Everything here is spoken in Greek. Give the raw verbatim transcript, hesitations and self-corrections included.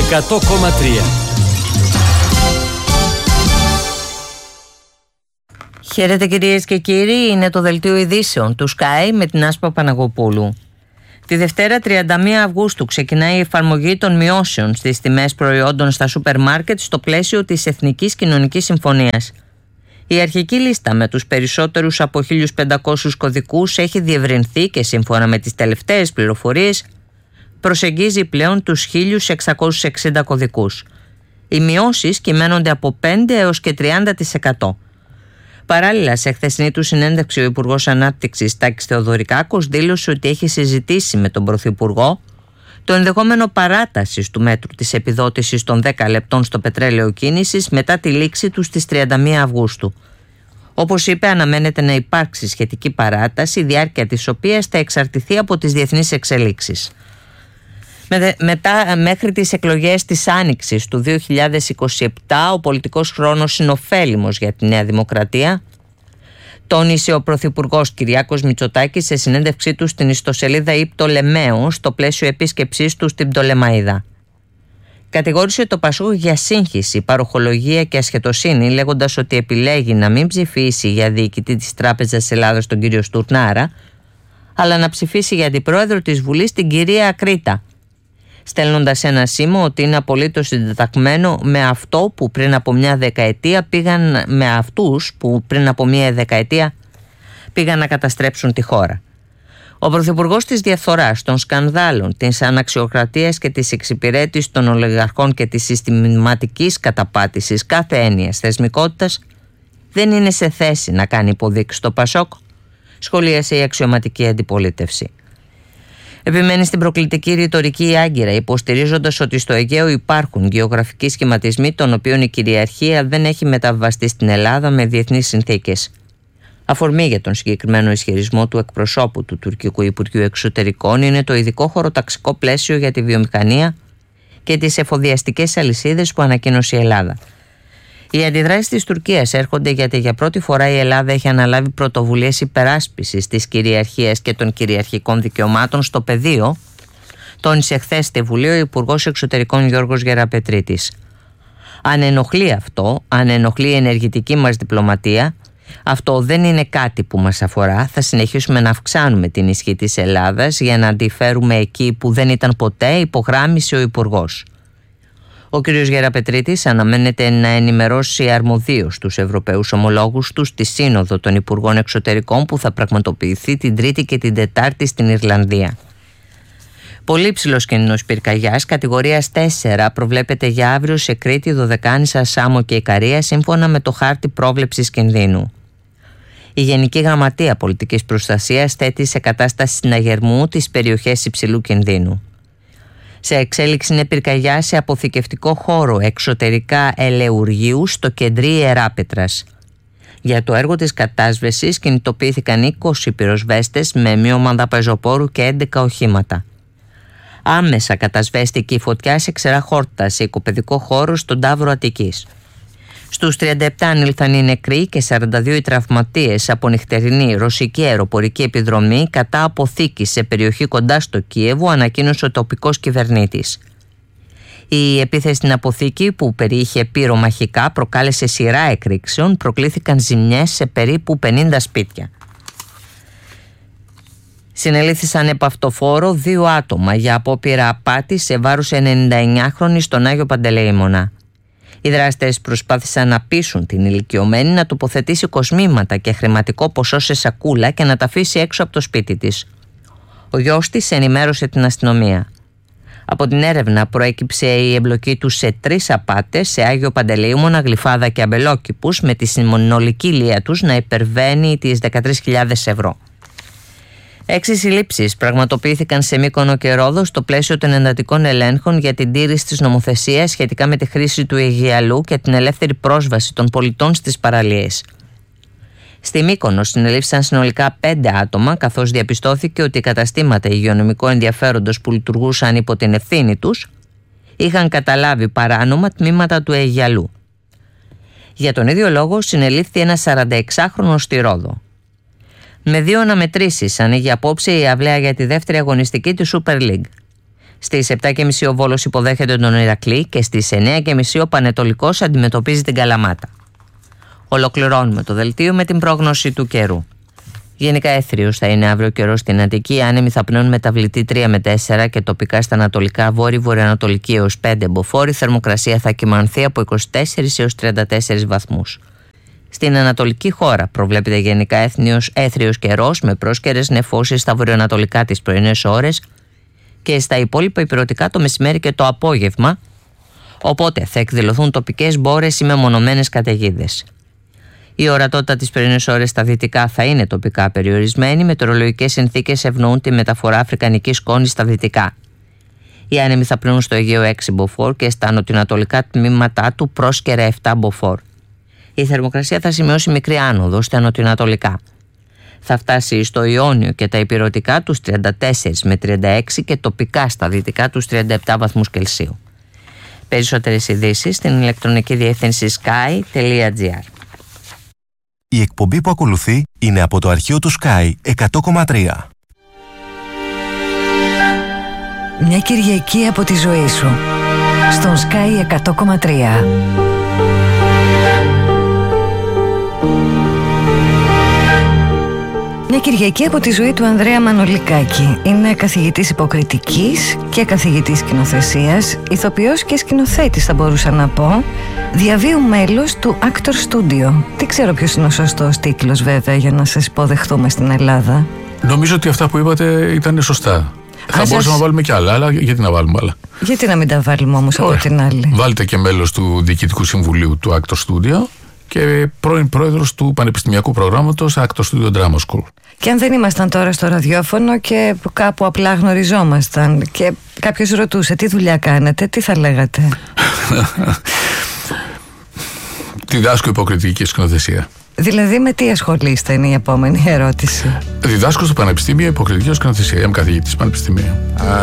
εκατό κόμμα τρία. Χαίρετε κυρίες και κύριοι, είναι το δελτίο ειδήσεων του Sky με την Άσπα Παναγοπούλου. Τη Δευτέρα τριάντα μία Αυγούστου ξεκινάει η εφαρμογή των μειώσεων στις τιμές προϊόντων στα σούπερ μάρκετ στο πλαίσιο της Εθνικής Κοινωνικής Συμφωνίας. Η αρχική λίστα με τους περισσότερους από χίλιους πεντακόσιους κωδικούς έχει διευρυνθεί και σύμφωνα με τις τελευταίες πληροφορίες προσεγγίζει πλέον τους χίλιους εξακόσιους εξήντα κωδικούς. Οι μειώσεις κυμαίνονται από πέντε έως και τριάντα τοις εκατό. Παράλληλα, σε χθεσινή του συνέντευξη, ο Υπουργός Ανάπτυξης Τάκης Θεοδωρικάκος δήλωσε ότι έχει συζητήσει με τον Πρωθυπουργό το ενδεχόμενο παράτασης του μέτρου της επιδότησης των δέκα λεπτών στο πετρέλαιο κίνησης μετά τη λήξη του στις τριάντα μία Αυγούστου. Όπως είπε, αναμένεται να υπάρξει σχετική παράταση, η διάρκεια της οποίας θα εξαρτηθεί από τις διεθνείς εξελίξεις. Μετά, μέχρι τις εκλογές της Άνοιξης του δύο χιλιάδες είκοσι επτά, ο πολιτικός χρόνος είναι ωφέλιμος για τη Νέα Δημοκρατία, τόνισε ο Πρωθυπουργός Κυριάκος Μητσοτάκης σε συνέντευξή του στην ιστοσελίδα η Πτολεμαίο στο πλαίσιο επίσκεψής του στην Πτολεμαΐδα. Κατηγόρησε το Πασόκ για σύγχυση, παροχολογία και ασχετοσύνη, λέγοντας ότι επιλέγει να μην ψηφίσει για διοικητή της Τράπεζας Ελλάδας τον κύριο Στουρνάρα, αλλά να ψηφίσει για αντιπρόεδρο της Βουλής την κυρία Ακρίτα, στέλνοντας ένα σήμα ότι είναι απολύτως συντεταγμένο με αυτό που πριν από μια δεκαετία πήγαν με αυτούς που πριν από μια δεκαετία πήγαν να καταστρέψουν τη χώρα. Ο Πρωθυπουργός της διαφθοράς, των σκανδάλων, της αναξιοκρατίας και της εξυπηρέτησης των ολιγαρχών και της συστηματικής καταπάτησης κάθε έννοιας θεσμικότητας δεν είναι σε θέση να κάνει υποδείξεις στο Πασόκ, σχολίασε η αξιωματική αντιπολίτευση. Επιμένει στην προκλητική ρητορική η Άγκυρα, υποστηρίζοντας ότι στο Αιγαίο υπάρχουν γεωγραφικοί σχηματισμοί των οποίων η κυριαρχία δεν έχει μεταβιβαστεί στην Ελλάδα με διεθνείς συνθήκες. Αφορμή για τον συγκεκριμένο ισχυρισμό του εκπροσώπου του Τουρκικού Υπουργείου Εξωτερικών είναι το ειδικό χωροταξικό πλαίσιο για τη βιομηχανία και τις εφοδιαστικές αλυσίδες που ανακοίνωσε η Ελλάδα. Οι αντιδράσεις της Τουρκίας έρχονται γιατί για πρώτη φορά η Ελλάδα έχει αναλάβει πρωτοβουλίες υπεράσπισης της κυριαρχίας και των κυριαρχικών δικαιωμάτων στο πεδίο, τόνισε χθες στη Βουλή ο Υπουργός Εξωτερικών Γιώργος Γεραπετρίτης. Αν ενοχλεί αυτό, αν ενοχλεί η ενεργητική μας διπλωματία, αυτό δεν είναι κάτι που μας αφορά. Θα συνεχίσουμε να αυξάνουμε την ισχύ της Ελλάδας για να αντιφέρουμε εκεί που δεν ήταν ποτέ, υπογράμμισε ο Υπουργός. Ο κ. Γεραπετρίτης αναμένεται να ενημερώσει αρμοδίως τους Ευρωπαίους ομολόγους του στη Σύνοδο των Υπουργών Εξωτερικών που θα πραγματοποιηθεί την Τρίτη και την Τετάρτη στην Ιρλανδία. Πολύ ψηλός κίνδυνος πυρκαγιάς κατηγορίας τέσσερα προβλέπεται για αύριο σε Κρήτη, Δωδεκάνησα, Σάμο και Ικαρία σύμφωνα με το χάρτη πρόβλεψης κινδύνου. Η Γενική Γραμματεία Πολιτικής Προστασίας θέτει σε κατάσταση συναγερμού τις περιοχές υψηλού κινδύνου. Σε εξέλιξη είναι πυρκαγιά σε αποθηκευτικό χώρο εξωτερικά Ελεουργίου στο κεντρί Ιεράπετρας. Για το έργο της κατάσβεσης κινητοποιήθηκαν είκοσι πυροσβέστες με μία ομάδα πεζοπόρου και έντεκα οχήματα. Άμεσα κατασβέστηκε η φωτιά σε Ξερά Χόρτα, σε οικοπαιδικό χώρο στον Ταύρο Αττικής. Στους τριάντα επτά ανήλθαν οι νεκροί και σαράντα δύο οι τραυματίες από νυχτερινή ρωσική αεροπορική επιδρομή κατά αποθήκη σε περιοχή κοντά στο Κίεβο, ανακοίνωσε ο τοπικός κυβερνήτης. Η επίθεση στην αποθήκη, που περιείχε πυρομαχικά, προκάλεσε σειρά εκρήξεων, προκλήθηκαν ζημιές σε περίπου πενήντα σπίτια. Συνελήφθησαν επ' αυτοφόρο δύο άτομα για απόπειρα απάτης σε βάρος ενενηνταεννιάχρονης στον Άγιο Παντελεήμονα. Οι δράστες προσπάθησαν να πείσουν την ηλικιωμένη να τοποθετήσει κοσμήματα και χρηματικό ποσό σε σακούλα και να τα αφήσει έξω από το σπίτι της. Ο γιος της ενημέρωσε την αστυνομία. Από την έρευνα προέκυψε η εμπλοκή του σε τρεις απάτες σε Άγιο Παντελεήμονα, Γλυφάδα και Αμπελόκηπους, με τη συνολική λία τους να υπερβαίνει τις δεκατρείς χιλιάδες ευρώ. Έξι συλλήψεις πραγματοποιήθηκαν σε Μύκονο και Ρόδο στο πλαίσιο των εντατικών ελέγχων για την τήρηση της νομοθεσίας σχετικά με τη χρήση του Αιγιαλού και την ελεύθερη πρόσβαση των πολιτών στις παραλίες. Στη Μύκονο συνελήφθησαν συνολικά πέντε άτομα, καθώς διαπιστώθηκε ότι οι καταστήματα υγειονομικού ενδιαφέροντος που λειτουργούσαν υπό την ευθύνη τους είχαν καταλάβει παράνομα τμήματα του Αιγιαλού. Για τον ίδιο λόγο συνελήφθη ένας σαρανταεξάχρονος στη Ρόδο. Με δύο αναμετρήσεις ανοίγει απόψε η αυλαία για τη δεύτερη αγωνιστική της Super League. Στις επτά και μισή ο Βόλος υποδέχεται τον Ηρακλή και στις εννιά και μισή ο Πανετολικός αντιμετωπίζει την Καλαμάτα. Ολοκληρώνουμε το δελτίο με την πρόγνωση του καιρού. Γενικά έθριος θα είναι αύριο καιρός στην Αττική. Οι άνεμοι θα πνέουν μεταβλητή τρία με τέσσερα και τοπικά στα ανατολικά, βόρειο-βορειοανατολική έως πέντε μποφόρ. Η θερμοκρασία θα κυμανθεί από είκοσι τέσσερις έως τριάντα τέσσερις βαθμούς. Στην ανατολική χώρα προβλέπεται γενικά έθνιος, έθριος καιρός με πρόσκαιρες νεφώσεις στα βορειοανατολικά τις πρωινές ώρες και στα υπόλοιπα ηπειρωτικά το μεσημέρι και το απόγευμα, οπότε θα εκδηλωθούν τοπικές μπόρες ή μεμονωμένες καταιγίδες. Η ορατότητα τις πρωινές ώρες στα δυτικά θα είναι τοπικά περιορισμένη. Οι μετεωρολογικές συνθήκες ευνοούν τη μεταφορά αφρικανικής σκόνης στα δυτικά. Οι άνεμοι θα πνέουν στο Αιγαίο έξι μποφόρ και στα νοτιοανατολικά τμήματά του πρόσκαιρα επτά μποφόρ. Η θερμοκρασία θα σημειώσει μικρή άνοδο στα νοτιοανατολικά. Θα φτάσει στο Ιόνιο και τα ηπειρωτικά τους τριάντα τέσσερα με τριάντα έξι και τοπικά στα δυτικά τους τριάντα επτά βαθμούς Κελσίου. Περισσότερες ειδήσεις στην ηλεκτρονική διεύθυνση sky τελεία gr. Η εκπομπή που ακολουθεί είναι από το αρχείο του Sky εκατό κόμμα τρία. Μια Κυριακή από τη ζωή σου στον Sky εκατό κόμμα τρία. Μια Κυριακή από τη ζωή του Ανδρέα Μανολικάκη. Είναι καθηγητής υποκριτικής και καθηγητής σκηνοθεσίας, ηθοποιός και σκηνοθέτης θα μπορούσα να πω, διαβίου μέλος του Actor Studio. Δεν ξέρω ποιος είναι ο σωστός τίτλος βέβαια για να σας υποδεχτούμε στην Ελλάδα. Νομίζω ότι αυτά που είπατε ήταν σωστά. Α, θα μπορούσαμε σας... να βάλουμε κι άλλα, αλλά γιατί να βάλουμε άλλα. Γιατί να μην τα βάλουμε όμως από την άλλη. Βάλτε και μέλος του Διοικητικού Συμβουλίου του Actor Studio και πρώην πρόεδρος του Πανεπιστημιακού Προγράμματος Actor Studio Drama School. Και αν δεν ήμασταν τώρα στο ραδιόφωνο και κάπου απλά γνωριζόμασταν και κάποιος ρωτούσε τι δουλειά κάνετε, τι θα λέγατε? Διδάσκω υποκριτική σκηνοθεσία. Δηλαδή με τι ασχολείστε είναι η επόμενη ερώτηση. Διδάσκω στο Πανεπιστήμιο υποκριτική σκηνοθεσία. Είμαι καθηγητής πανεπιστημίου.